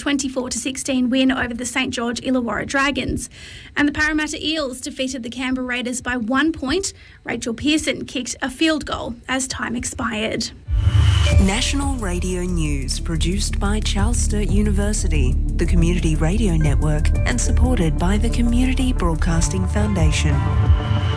24-16 win over the St George Illawarra Dragons. And the Parramatta Eels defeated the Canberra Raiders by 1 point. Rachel Pearson kicked a field goal as time expired. National Radio News, produced by Charles Sturt University, the Community Radio Network, and supported by the Community Broadcasting Foundation.